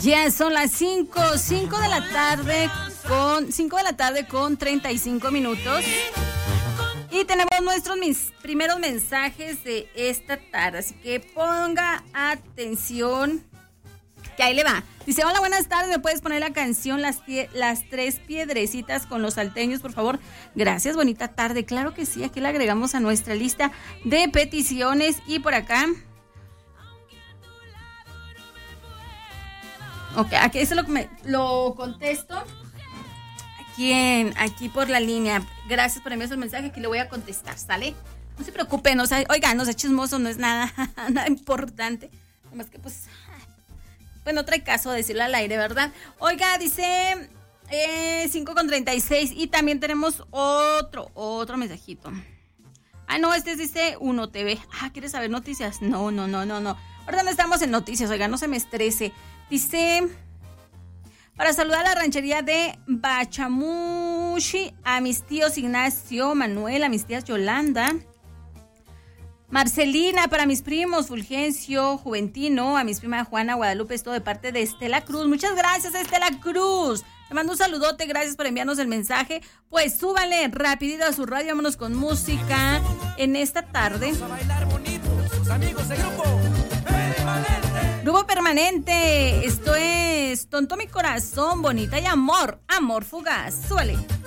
Ya son las 5 de la tarde con 35 minutos. Y tenemos mis primeros mensajes de esta tarde, así que ponga atención, que ahí le va. Dice, hola, buenas tardes, ¿me puedes poner la canción Las Tres Piedrecitas con los salteños, por favor? Gracias, bonita tarde. Claro que sí, aquí la agregamos a nuestra lista de peticiones. Y por acá, ok, aquí eso lo contesto. Aquí por la línea. Gracias por enviar el mensaje, que le voy a contestar, ¿sale? No se preocupen, oigan, no sea chismoso, no es nada importante. Nomás que pues no trae caso decirlo al aire, ¿verdad? Oiga, dice 5:36 y también tenemos otro mensajito. Ah, no, dice Uno TV. Ah, ¿quieres saber noticias? No. Ahora no estamos en noticias, oiga, no se me estrese. Dice, para saludar a la ranchería de Bachamushi, a mis tíos Ignacio, Manuel, a mis tías Yolanda, Marcelina, para mis primos Fulgencio, Juventino, a mis primas Juana, Guadalupe, esto de parte de Estela Cruz. Muchas gracias, Estela Cruz. Te mando un saludote, gracias por enviarnos el mensaje. Pues súbale rapidito a su radio, vámonos con música en esta tarde. Vamos a bailar bonito, sus amigos de Grupo Permanente. Esto es Tonto mi corazón, bonita y amor fugaz. Súbale.